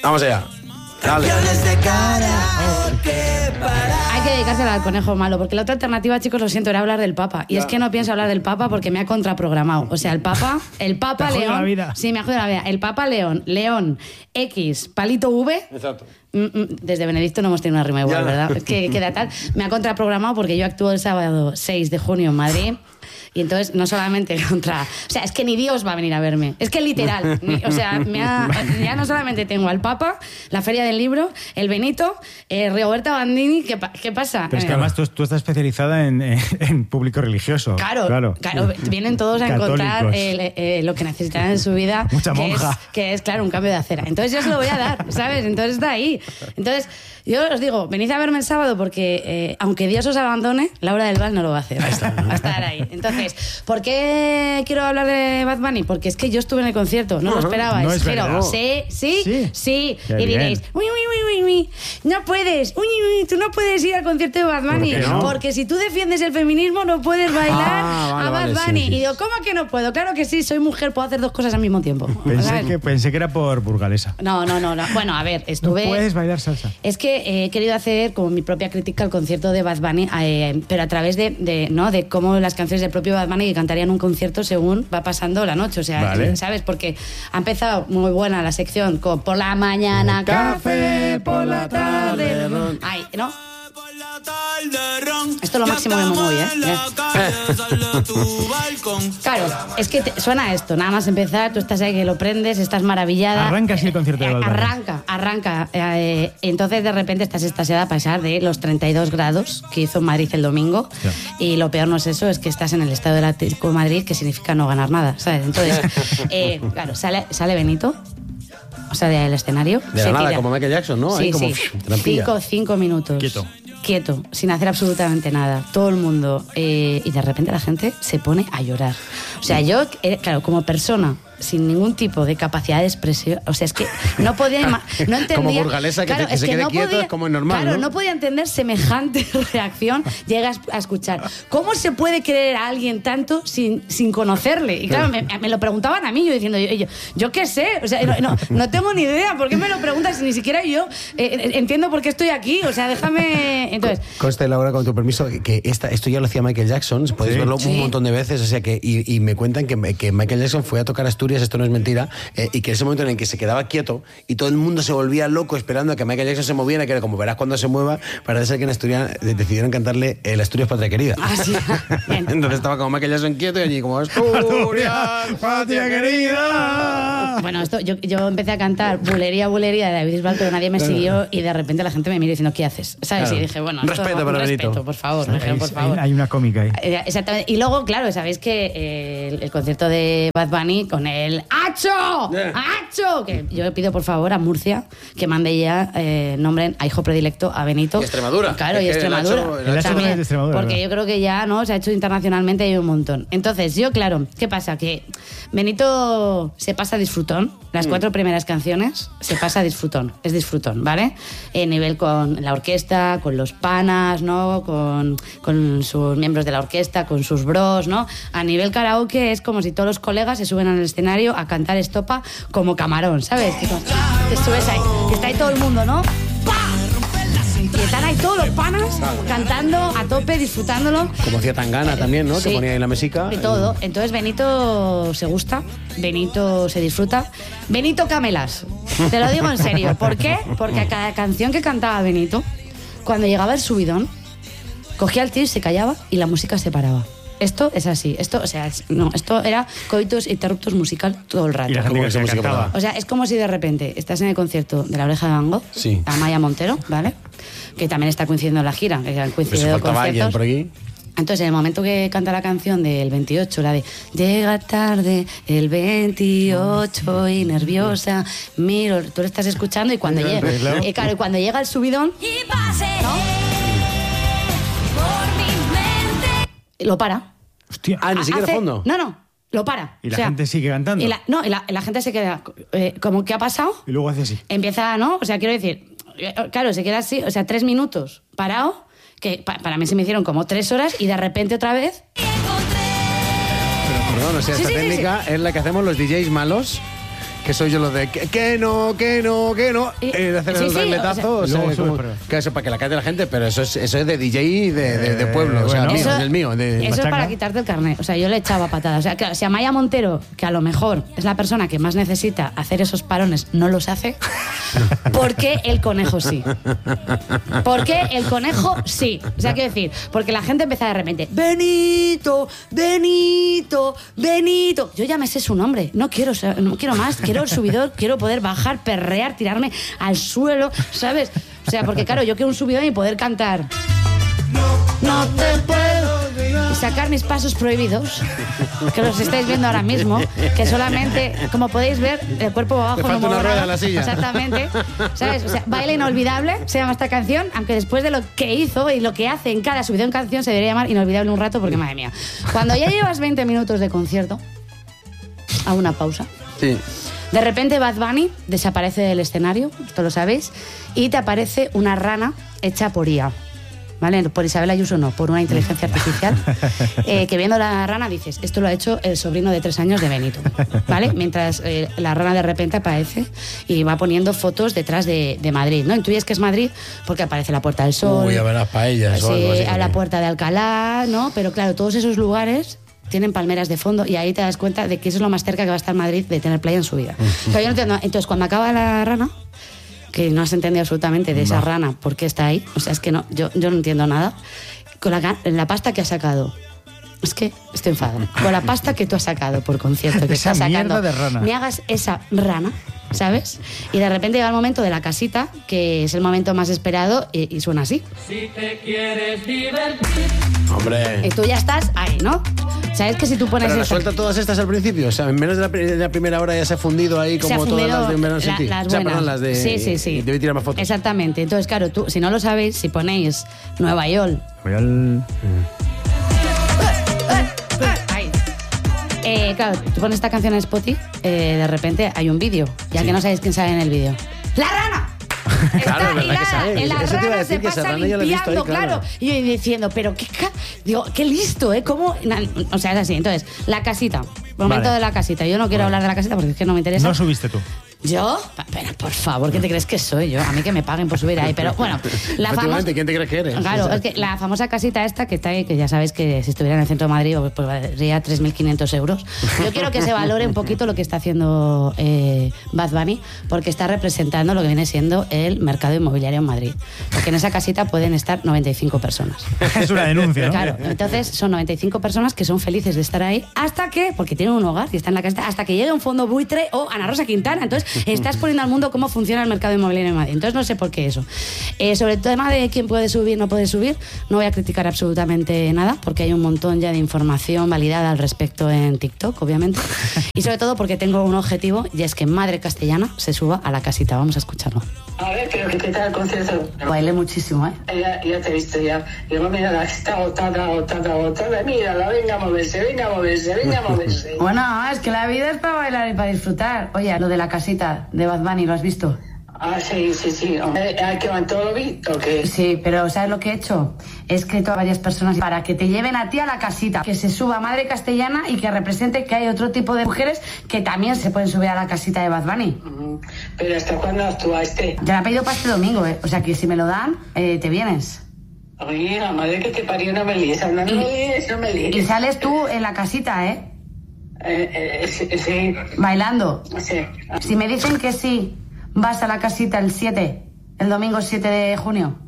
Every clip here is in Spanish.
Vamos allá. Dale. Hay que dedicársela al conejo malo, porque la otra alternativa, chicos, lo siento, era hablar del Papa. Y es que no pienso hablar del Papa porque me ha contraprogramado. O sea, el Papa León... la vida. Sí, me ha jodido la vida. El Papa León, X, palito V... Exacto. Desde Benedicto no hemos tenido una rima igual, Ya. ¿verdad? Es que queda tal. Me ha contraprogramado porque yo actúo el sábado 6 de junio en Madrid. Y entonces, no solamente contra... O sea, es que ni Dios va a venir a verme. Es que literal. O sea, ya no solamente tengo al Papa, la Feria del Libro, el Benito, Roberta Bandini. ¿Qué pasa? Pero es que además tú estás especializada en público religioso. Claro. Vienen todos a encontrar lo que necesitan en su vida. Mucha monja. Que es, claro, un cambio de acera. Entonces yo se lo voy a dar, ¿sabes? Entonces está ahí. Entonces, yo os digo, venid a verme el sábado porque, aunque Dios os abandone, Laura del Val no lo va a hacer. Va a estar ahí. Entonces, ¿por qué quiero hablar de Bad Bunny? Porque es que yo estuve en el concierto, no lo esperabais. No es verdad. Sí. Qué Y diréis, uy, no puedes, tú no puedes ir al concierto de Bad Bunny. ¿Por qué no? Porque si tú defiendes el feminismo no puedes bailar a Bad Bunny. sí. Y digo, ¿cómo que no puedo? Claro que sí, soy mujer, puedo hacer dos cosas al mismo tiempo. Pensé que era por burgalesa. No. Bueno, a ver, estuve... No puedes bailar salsa. Es que he querido hacer como mi propia crítica al concierto de Bad Bunny, pero a través de cómo las canciones del propio Bad Bunny que cantarían un concierto según va pasando la noche. O sea, Vale. ¿sabes? Porque ha empezado muy buena la sección con por la mañana café, por la tarde ron. Ay, ¿no? Esto es lo máximo que me mueve, Claro, es que suena esto, nada más empezar, tú estás ahí que lo prendes, estás maravillada. Arranca así el concierto de Bad Bunny. Arranca. Entonces de repente estás extasiada a pesar de los 32 grados que hizo en Madrid el domingo. Ya. Y lo peor no es eso, es que estás en el Estadio del Atlético de Madrid, que significa no ganar nada, ¿sabes? Entonces, claro, sale Benito, o sea, del escenario. De la nada, como Michael Jackson, ¿no? Ahí como trampilla. 5 minutos. Quieto, sin hacer absolutamente nada. Todo el mundo. Y de repente la gente se pone a llorar. O sea, yo, claro, como persona sin ningún tipo de capacidad de expresión, o sea, es que no podía, no entendía. Como burgalesa que se quede quieto es como normal, claro, ¿no? no podía entender semejante reacción. Llegas a escuchar. ¿Cómo se puede querer a alguien tanto sin conocerle? Y claro, me lo preguntaban a mí, yo diciendo, yo qué sé, o sea, no tengo ni idea. ¿Por qué me lo preguntas si ni siquiera yo entiendo por qué estoy aquí? O sea, déjame. Entonces. Conste, Laura, con tu permiso, que esto ya lo hacía Michael Jackson, podéis verlo un montón de veces, o sea que y me cuentan que Michael Jackson fue a tocar Asturias, esto no es mentira, y que ese momento en el que se quedaba quieto y todo el mundo se volvía loco esperando a que Michael Jackson se moviera, que era como verás cuando se mueva, parece ser que en Asturias decidieron cantarle el Asturias Patria Querida. Ah, sí. Entonces estaba como Michael Jackson quieto y allí como Asturias Patria Querida. Bueno, esto yo empecé a cantar Bulería de David Bisbal, pero nadie me siguió y de repente la gente me mira diciendo, ¿qué haces? ¿Sabes? Claro. Y dije, bueno, Respeto para Benito. Por favor, me dijeron, por favor. Hay una cómica ahí. Exactamente. Y luego, claro, sabéis que el concierto de Bad Bunny con el ¡Acho! Que yo pido por favor a Murcia que mande ya nombren a hijo predilecto a Benito. Y Extremadura. Claro, y Extremadura. El Hacho También, es de Extremadura, porque ¿no? yo creo que ya no se ha hecho internacionalmente y hay un montón. Entonces, yo, claro, ¿qué pasa? Que Benito se pasa disfrutón. Las 4 primeras canciones se pasa disfrutón. Es disfrutón, ¿vale? Nivel con la orquesta, con los panas, ¿no? Con sus miembros de la orquesta, con sus bros, ¿no? A nivel karaoke es como si todos los colegas se suben al escenario a cantar estopa como Camarón, ¿sabes? Que te subes ahí, que está ahí todo el mundo, ¿no? ¡Pah! Y están ahí todos los panas cantando a tope, disfrutándolo. Como hacía Tangana también, ¿no? Sí. Que ponía ahí la mesica. Y todo. Entonces Benito se gusta, Benito se disfruta. Benito Camelas. Te lo digo en serio. ¿Por qué? Porque a cada canción que cantaba Benito, cuando llegaba el subidón, cogía el tío y se callaba y la música se paraba. Esto es así. Esto era coitus interruptus musical todo el rato. Y la gente que se cantaba. O sea, es como si de repente estás en el concierto de La Oreja de Van Gogh, Sí. Amaya Montero, ¿vale? Que también está coincidiendo en la gira, que han Pues coincidido faltaba alguien conciertos. por aquí. Entonces, en el momento que canta la canción del 28, la de llega tarde el 28 y nerviosa, miro, tú lo estás escuchando y cuando llega, claro. claro, y cuando llega el subidón, Y pasé ¿no? por mi mente. Lo para. Hostia. Ah, ni siquiera fondo. No, lo para. Y la gente sigue cantando. Y la gente se queda como, ¿qué ha pasado? Y luego hace así. Empieza, ¿no? O sea, quiero decir, claro, se queda así, o sea, 3 minutos parado, que para mí se me hicieron como 3 horas y de repente otra vez. Perdón, o sea, Sí, esta sí, sí, técnica es la que hacemos los DJs malos, que soy yo lo de que no. De hacer Sí, el sí, regletazo. o sea, luego sube, como- pero- que eso para que la cante la gente, pero eso es de DJ de pueblo. O sea, bueno. mío, Eso- del mío. De, Eso es machaca. para quitarte el carnet. O sea, yo le echaba patadas. O sea, claro, si Amaya Montero, que a lo mejor es la persona que más necesita hacer esos parones, no los hace, ¿por qué el conejo sí? ¿Por qué el conejo sí? O sea, quiero decir, porque la gente empieza de repente, Benito. Yo ya me sé su nombre. No quiero más. Quiero el subidor, quiero poder bajar, perrear, tirarme al suelo, ¿sabes? O sea, porque claro, yo quiero un subidón y poder cantar. No te puedo. Y sacar mis pasos prohibidos, que los estáis viendo ahora mismo, que solamente, como podéis ver, el cuerpo va abajo. Te falta no muevo una rueda nada. en la silla. Exactamente. ¿Sabes? O sea, baile inolvidable se llama esta canción, aunque después de lo que hizo y lo que hace en cada subidón canción se debería llamar inolvidable un rato, porque madre mía. Cuando ya llevas 20 minutos de concierto, a una pausa. Sí. De repente Bad Bunny desaparece del escenario, esto lo sabéis, y te aparece una rana hecha por IA. ¿Vale? Por Isabel Ayuso no, por una inteligencia artificial, que viendo la rana dices, esto lo ha hecho el sobrino de 3 años de Benito, ¿vale? Mientras la rana de repente aparece y va poniendo fotos detrás de Madrid, ¿no? Intuyes que es Madrid porque aparece la Puerta del Sol, Uy, a ver las paellas o algo así. a la Puerta de Alcalá, ¿no? Pero claro, todos esos lugares tienen palmeras de fondo y ahí te das cuenta de que eso es lo más cerca que va a estar Madrid de tener playa en su vida. Pero yo no entiendo. Entonces, cuando acaba la rana, que no has entendido absolutamente de esa rana por qué está ahí, o sea, es que no, yo no entiendo nada, con la pasta que ha sacado. Es que estoy enfadada. Con la pasta que tú has sacado por concierto, que Esa estás sacando, mierda de rana. me hagas esa rana, ¿sabes? Y de repente llega el momento de la casita, que es el momento más esperado, y suena así. Hombre. Y tú ya estás ahí, ¿no? ¿Sabes que si tú pones Pero las esa- suelta todas estas al principio. O sea, en menos de la primera hora ya se ha fundido ahí se como ha todas fundido las de Verano la- City. las O sea, buenas. perdón, las de. Sí. Debe tirar más fotos. Exactamente. Entonces, claro, tú, si no lo sabéis, si ponéis Nueva York. Voy al... Ahí. Claro, tú pones esta canción en Spotify, de repente hay un vídeo. Ya que no sabéis quién sale en el vídeo. ¡La rana! Claro, Está ¿verdad que hilada, sale? en la Eso te iba a rana decir se que esa pasa rana ya la he visto ahí, limpiando, claro. claro. Y yo diciendo, pero digo, qué listo, ¿eh? ¿Cómo? O sea, es así. Entonces, la casita. Momento Vale. de la casita. Yo no quiero hablar de la casita porque es que no me interesa. No subiste tú. ¿Yo? Pero por favor, ¿qué te crees que soy yo? A mí que me paguen por subir ahí. Pero bueno, la famosa... Efectivamente, ¿quién te crees que eres? Claro, O sea, es que la famosa casita esta que está ahí, que ya sabéis que si estuviera en el centro de Madrid pues valdría 3.500 euros. Yo quiero que se valore un poquito lo que está haciendo Bad Bunny, porque está representando lo que viene siendo el mercado inmobiliario en Madrid. Porque en esa casita pueden estar 95 personas. Es una denuncia, ¿no? Claro, entonces son 95 personas que son felices de estar ahí hasta que, porque tienen un hogar y están en la casita, hasta que llegue un fondo buitre o Ana Rosa Quintana. Entonces estás poniendo al mundo cómo funciona el mercado inmobiliario en Madrid. Entonces no sé por qué eso. Sobre el tema de quién puede subir, no puede subir, no voy a criticar absolutamente nada, porque hay un montón ya de información validada al respecto en TikTok, obviamente. Y sobre todo porque tengo un objetivo, y es que Madre Castellana se suba a la casita. Vamos a escucharlo. A ver, pero ¿qué tal el concierto? Bailé muchísimo, ¿eh? Ya te he visto ya. Digo, mira, está agotada. Mírala, venga a moverse. Bueno, es que la vida es para bailar y para disfrutar. Oye, lo de la casita de Bad Bunny, ¿lo has visto? Ah, sí. ¿Hay que van todo bien o qué? Sí, pero ¿sabes lo que he hecho? He escrito a varias personas para que te lleven a ti a la casita, que se suba Madre Castellana y que represente que hay otro tipo de mujeres que también se pueden subir a la casita de Bad Bunny. Pero ¿hasta cuándo actúa este? Te la he pedido para este domingo, ¿eh? O sea que si me lo dan, te vienes. Oye, la madre que te parió, no me líes. No me líes. Y sales tú en la casita, ¿eh? Sí. Bailando. Sí. Si me dicen que sí, vas a la casita el domingo 7 de junio.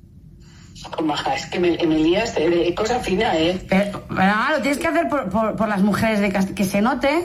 Maja, es que me lías de cosa fina, ¿eh? Pero lo tienes que hacer por las mujeres de que se note.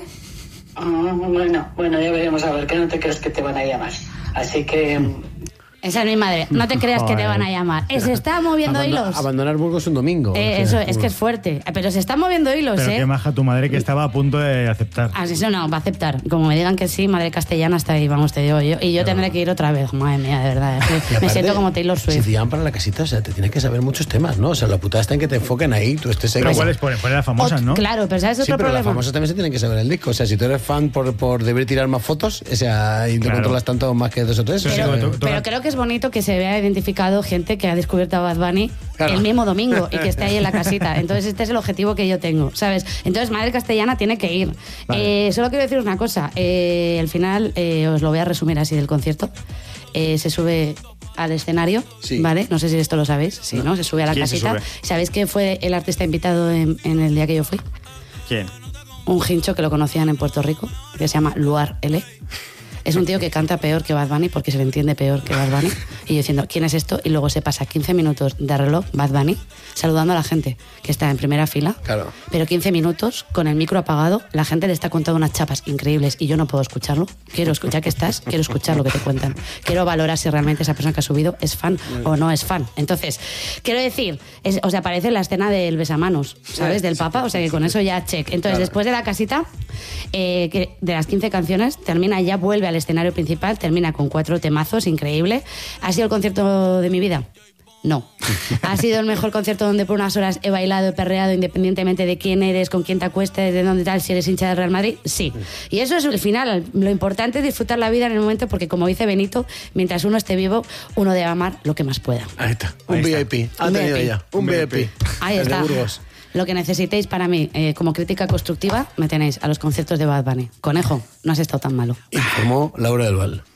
Bueno, ya veremos a ver, que no te crees que te van a llamar. Así que... Esa es mi madre. No te creas que te Joder. van a llamar. Se está moviendo hilos. Abandonar Burgos un domingo. Eso es que es fuerte. Pero se están moviendo hilos, Pero ¿eh? qué maja tu madre que estaba a punto de aceptar. Eso no, va a aceptar. Como me digan que sí, Madre Castellana está ahí, vamos, te digo yo. Y yo tendré que ir otra vez. Madre mía, de verdad. Es que me Aparte, siento como Taylor Si Swift. te llaman para la casita, o sea, te tienes que saber muchos temas, ¿no? O sea, la putada está en que te enfoquen ahí, tú estés ahí. Pero como- ¿cuáles ponen? Ponen las famosas, ¿no? Claro, pero ¿sabes Sí, otro pero las problema? famosas también se tienen que saber el disco. O sea, si tú eres fan por deber tirar más fotos, o sea, y te Claro. controlas tanto más que 2 o 3. Pero o sea, sí, como tú- Pero creo que es es bonito que se vea identificado gente que ha descubierto a Bad Bunny el mismo domingo y que esté ahí en la casita. Entonces este es el objetivo que yo tengo, ¿sabes? Entonces Madre Castellana tiene que ir. Vale. Solo quiero deciros una cosa. Al final, os lo voy a resumir así del concierto. Se sube al escenario, Sí. ¿vale? No sé si esto lo sabéis. Sí, ¿no? Se sube a la ¿Quién se casita. sube? ¿Sabéis quién fue el artista invitado en el día que yo fui? ¿Quién? Un hincho que lo conocían en Puerto Rico, que se llama Luar L. Es un tío que canta peor que Bad Bunny porque se le entiende peor que Bad Bunny. Y yo diciendo, ¿quién es esto? Y luego se pasa 15 minutos de reloj, Bad Bunny, saludando a la gente que está en primera fila. Claro. Pero 15 minutos con el micro apagado, la gente le está contando unas chapas increíbles y yo no puedo escucharlo. Quiero escuchar que estás, quiero escuchar lo que te cuentan. Quiero valorar si realmente esa persona que ha subido es fan o no es fan. Entonces, quiero decir, o sea, aparece la escena del besamanos, ¿sabes? Del Papa, o sea que con eso ya check. Entonces, después de la casita, que de las 15 canciones, termina, ya vuelve al escenario principal, termina con 4 temazos, increíble. ¿Ha sido el concierto de mi vida? No. ¿Ha sido el mejor concierto donde por unas horas he bailado, he perreado, independientemente de quién eres, con quién te acuestes, de dónde tal, si eres hincha del Real Madrid? Sí. Y eso es el final. Lo importante es disfrutar la vida en el momento porque, como dice Benito, mientras uno esté vivo, uno debe amar lo que más pueda. Ahí está. Un Ahí está. VIP. Ha Un tenido VIP. ya. Un VIP. Ahí El de está. Burgos. Lo que necesitéis para mí, como crítica constructiva, me tenéis a los conciertos de Bad Bunny. Conejo, no has estado tan malo. Informó Laura del Val.